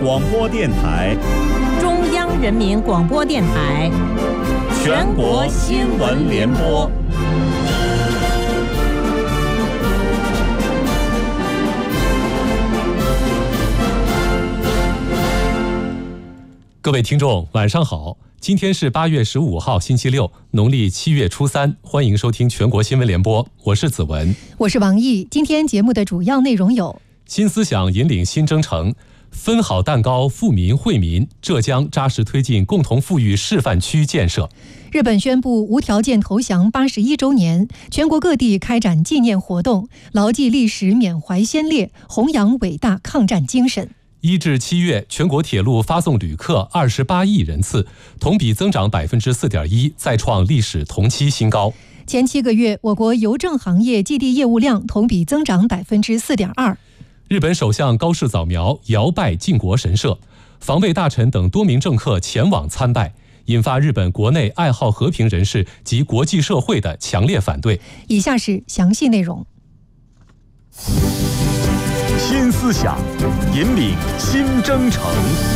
广播电台、 中央人民广播电台、 全国新闻联播。 各位听众，晚上好！今天是8月15号，星期六，农历7月初3，欢迎收听全国新闻联播，我是子文， 我是王毅。今天节目的主要内容有： 新思想引领新征程，分好蛋糕，富民惠民，浙江扎实推进共同富裕示范区建设。 日本宣布无条件投降81周年，全国各地开展纪念活动，牢记历史，缅怀先烈，弘扬伟大抗战精神。 1至7月，全国铁路发送旅客28亿人次，同比增长4.1%，再创历史同期新高。 前7个月，我国邮政行业寄递业务量同比增长4.2%。 日本首相高市早苗遥拜靖国神社，防卫大臣等多名政客前往参拜，引发日本国内爱好和平人士及国际社会的强烈反对。 以下是详细内容。 新思想引领新征程。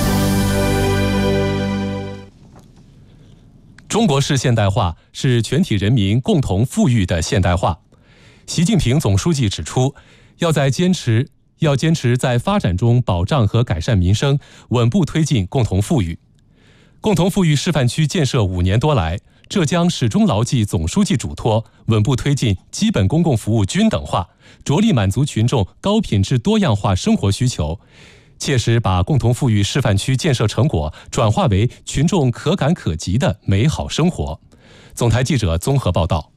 中国式现代化是全体人民共同富裕的现代化。习近平总书记指出，要坚持在发展中保障和改善民生，稳步推进共同富裕。共同富裕示范区建设5年多来，浙江始终牢记总书记嘱托，稳步推进基本公共服务均等化，着力满足群众高品质多样化生活需求，切实把共同富裕示范区建设成果转化为群众可感可及的美好生活。总台记者综合报道。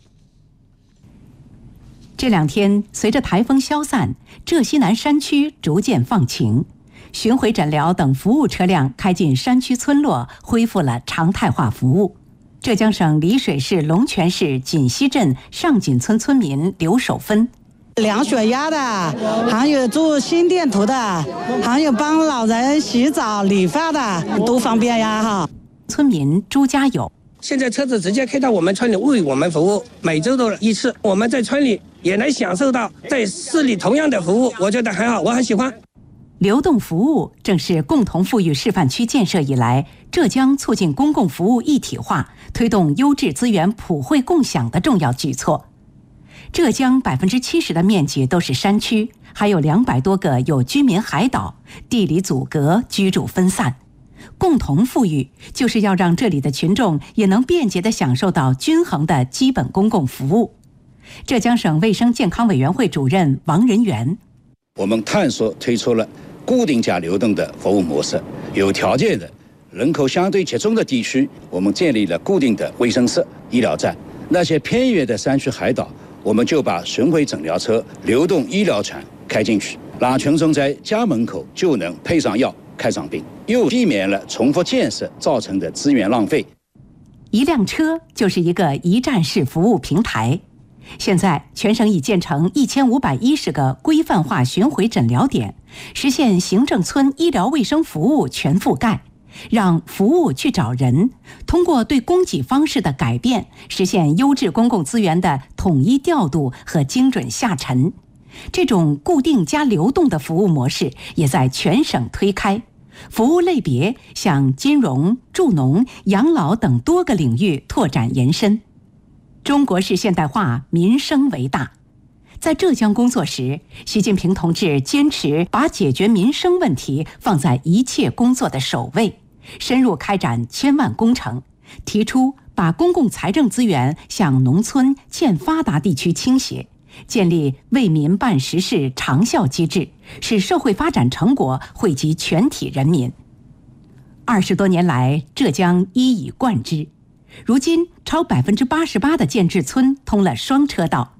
这2天，随着台风消散，浙西南山区逐渐放晴，巡回诊疗等服务车辆开进山区村落，恢复了常态化服务。浙江省丽水市龙泉市锦溪镇上锦村村民刘守芬， 量血压的，还有做心电图的，还有帮老人洗澡理发的，都方便呀哈。 村民朱家友， 现在车子直接开到我们村里为我们服务，每周都1次，我们在村里也能享受到在市里同样的服务，我觉得很好，我很喜欢。 流动服务正是共同富裕示范区建设以来，浙江促进公共服务一体化，推动优质资源普惠共享的重要举措。浙江70%的面积都是山区，还有200多个有居民海岛，地理阻隔，居住分散。共同富裕就是要让这里的群众也能便捷地享受到均衡的基本公共服务。浙江省卫生健康委员会主任王仁元， 我们探索推出了固定加流动的服务模式，有条件的人口相对集中的地区，我们建立了固定的卫生室、医疗站；那些偏远的山区海岛，我们就把巡回诊疗车、流动医疗船开进去，让群众在家门口就能配上药、看上病，又避免了重复建设造成的资源浪费。 一辆车就是一个一站式服务平台。现在全省已建成1510个规范化巡回诊疗点，实现行政村医疗卫生服务全覆盖，让服务去找人，通过对供给方式的改变，实现优质公共资源的统一调度和精准下沉。这种固定加流动的服务模式也在全省推开，服务类别向金融、助农、养老等多个领域拓展延伸。中国式现代化，民生为大。在浙江工作时，习近平同志坚持把解决民生问题放在一切工作的首位，深入开展千万工程，提出把公共财政资源向农村、欠发达地区倾斜，建立为民办实事长效机制，使社会发展成果惠及全体人民。20多年来，浙江一以贯之。如今超88%的建制村通了双车道，